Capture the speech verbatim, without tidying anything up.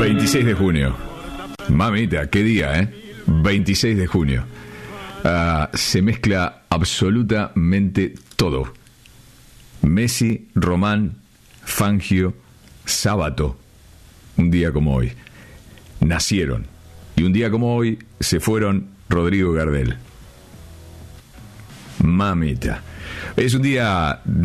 veintiséis de junio. Mamita, qué día, ¿eh? veintiséis de junio. Uh, se mezcla absolutamente todo. Messi, Román, Fangio, Sábato. Un día como hoy. Nacieron. Y un día como hoy se fueron Rodrigo Gardel. Mamita. Es un día